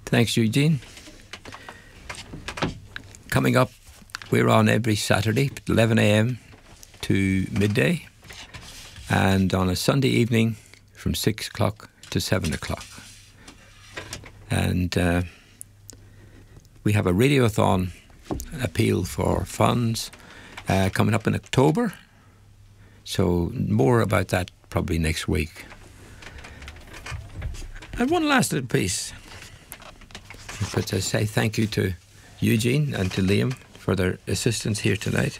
Thanks, Eugene. Coming up, we're on every Saturday, 11 a.m. to midday, and on a Sunday evening from 6 o'clock to 7 o'clock. And we have a radiothon appeal for funds coming up in October. So more about that probably next week. And one last little piece. But I say thank you to Eugene and to Liam for their assistance here tonight.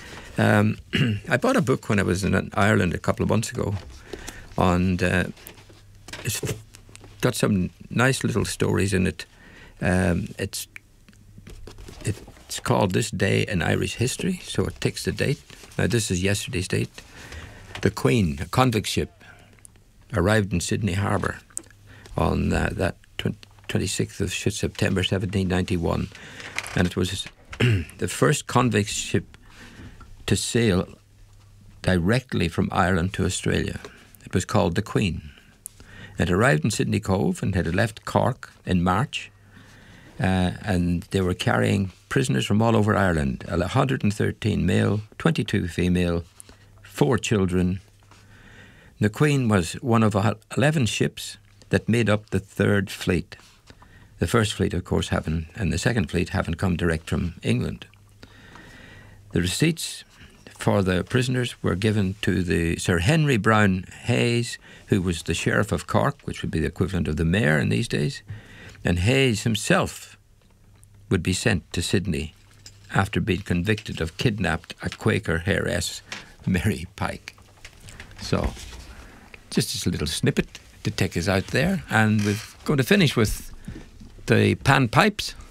I bought a book when I was in Ireland a couple of months ago, and it's got some nice little stories in it. It's called This Day in Irish History, so it takes the date. Now this is yesterday's date. The Queen, a convict ship, arrived in Sydney Harbour on that 26th of September 1791, and it was the first convict ship to sail directly from Ireland to Australia. It was called the Queen. It arrived in Sydney Cove and had left Cork in March, and they were carrying prisoners from all over Ireland, 113 male, 22 female, 4 children. The Queen was one of 11 ships that made up the Third Fleet. The First Fleet, of course, and the Second Fleet haven't come direct from England. The receipts for the prisoners were given to the Sir Henry Brown Hayes, who was the Sheriff of Cork, which would be the equivalent of the Mayor in these days, and Hayes himself would be sent to Sydney after being convicted of kidnapped a Quaker heiress, Mary Pike. So, just a little snippet to take us out there, and we're going to finish with the pan pipes.